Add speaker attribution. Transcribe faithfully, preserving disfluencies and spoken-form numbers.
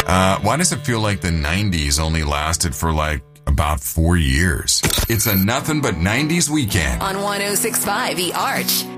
Speaker 1: Uh, why does it feel like the nineties only lasted for like about four years? It's a nothing but nineties weekend
Speaker 2: on one oh six point five The Arch.